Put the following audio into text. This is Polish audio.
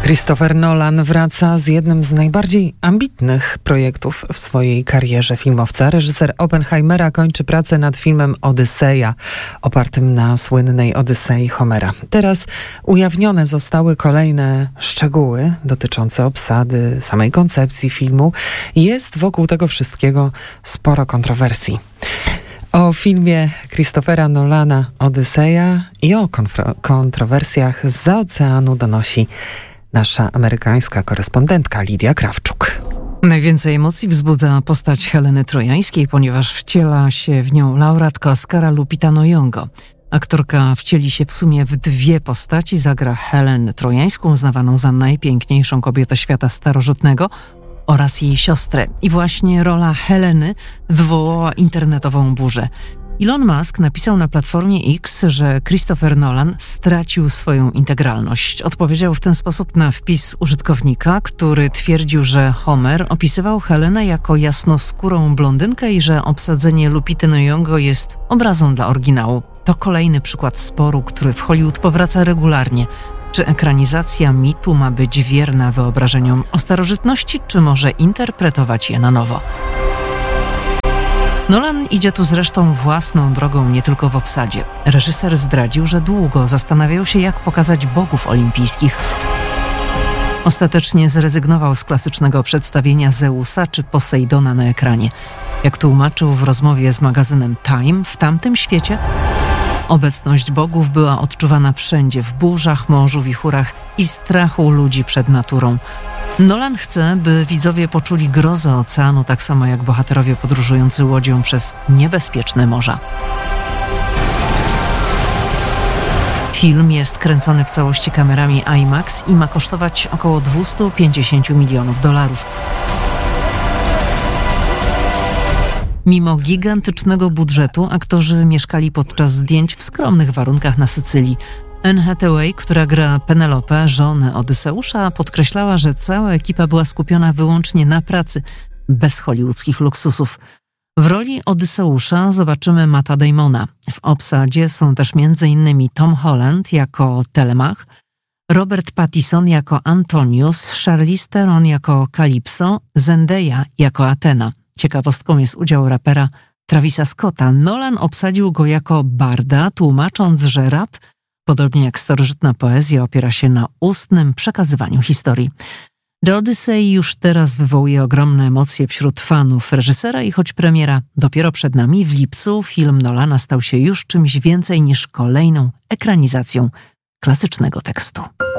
Christopher Nolan wraca z jednym z najbardziej ambitnych projektów w swojej karierze filmowca. Reżyser Oppenheimera kończy pracę nad filmem Odyseja, opartym na słynnej Odysei Homera. Teraz ujawnione zostały kolejne szczegóły dotyczące obsady, samej koncepcji filmu. Jest wokół tego wszystkiego sporo kontrowersji. O filmie Christophera Nolana Odyseja i o kontrowersjach zza oceanu donosi nasza amerykańska korespondentka Lidia Krawczuk. Najwięcej emocji wzbudza postać Heleny Trojańskiej, ponieważ wciela się w nią laureatka Oscara Lupita Nyong'o. Aktorka wcieli się w sumie w dwie postaci. Zagra Helenę Trojańską, uznawaną za najpiękniejszą kobietę świata starożytnego, oraz jej siostrę. I właśnie rola Heleny wywołała internetową burzę. Elon Musk napisał na platformie X, że Christopher Nolan stracił swoją integralność. Odpowiedział w ten sposób na wpis użytkownika, który twierdził, że Homer opisywał Helenę jako jasnoskórą blondynkę i że obsadzenie Lupity Nyong'o jest obrazą dla oryginału. To kolejny przykład sporu, który w Hollywood powraca regularnie. Czy ekranizacja mitu ma być wierna wyobrażeniom o starożytności, czy może interpretować je na nowo? Nolan idzie tu zresztą własną drogą, nie tylko w obsadzie. Reżyser zdradził, że długo zastanawiał się, jak pokazać bogów olimpijskich. Ostatecznie zrezygnował z klasycznego przedstawienia Zeusa czy Posejdona na ekranie. Jak tłumaczył w rozmowie z magazynem Time, w tamtym świecie obecność bogów była odczuwana wszędzie, w burzach, morzu, wichurach i strachu ludzi przed naturą. Nolan chce, by widzowie poczuli grozę oceanu, tak samo jak bohaterowie podróżujący łodzią przez niebezpieczne morza. Film jest kręcony w całości kamerami IMAX i ma kosztować około $250 milionów. Mimo gigantycznego budżetu aktorzy mieszkali podczas zdjęć w skromnych warunkach na Sycylii. Anne Hathaway, która gra Penelopę, żonę Odyseusza, podkreślała, że cała ekipa była skupiona wyłącznie na pracy, bez hollywoodzkich luksusów. W roli Odyseusza zobaczymy Matta Damona. W obsadzie są też m.in. Tom Holland jako Telemach, Robert Pattinson jako Antonius, Charlize Theron jako Calypso, Zendaya jako Athena. Ciekawostką jest udział rapera Travisa Scotta. Nolan obsadził go jako barda, tłumacząc, że rap, podobnie jak starożytna poezja, opiera się na ustnym przekazywaniu historii. The Odyssey już teraz wywołuje ogromne emocje wśród fanów reżysera i choć premiera dopiero przed nami w lipcu, film Nolana stał się już czymś więcej niż kolejną ekranizacją klasycznego tekstu.